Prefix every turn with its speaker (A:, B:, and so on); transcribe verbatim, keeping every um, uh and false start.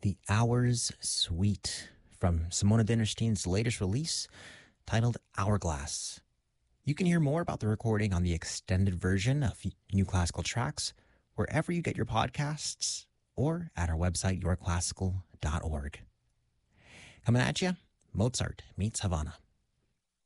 A: The Hours Suite from Simona Dinnerstein's latest release titled Hourglass. You can hear more about the recording on the extended version of New Classical Tracks wherever you get your podcasts or at our website, your classical dot org. Coming at you, Mozart meets Havana.